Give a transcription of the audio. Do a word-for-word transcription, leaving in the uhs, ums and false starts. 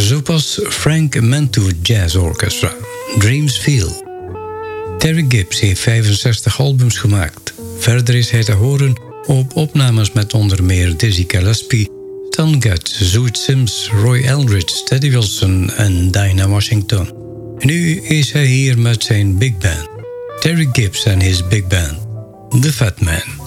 Zo pas Frank Mantua Jazz Orchestra, Dreams Feel. Terry Gibbs heeft vijfenzestig albums gemaakt. Verder is hij te horen op opnames met onder meer Dizzy Gillespie, Stan Getz, Zoot Sims, Roy Eldridge, Teddy Wilson en Dinah Washington. Nu is hij hier met zijn big band. Terry Gibbs en his big band, The Fat Man.